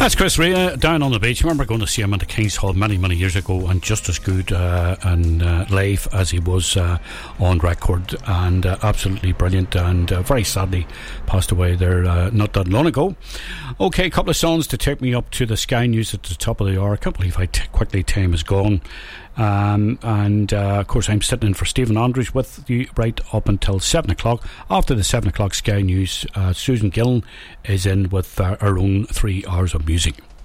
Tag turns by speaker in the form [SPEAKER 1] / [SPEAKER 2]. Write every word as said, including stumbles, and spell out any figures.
[SPEAKER 1] That's Chris Rea down on the beach. I remember going to see him at the King's Hall many, many years ago, and just as good uh, and uh, live as he was uh, on record, and uh, absolutely brilliant, and uh, very sadly passed away there uh, not that long ago. Okay, a couple of songs to take me up to the Sky News at the top of the hour. I can't believe how t- quickly time is gone. Um, and uh, of course I'm sitting in for Stephen Andrews with you right up until seven o'clock. After the seven o'clock Sky News, uh, Susan Gillen is in with uh, her own three hours of music.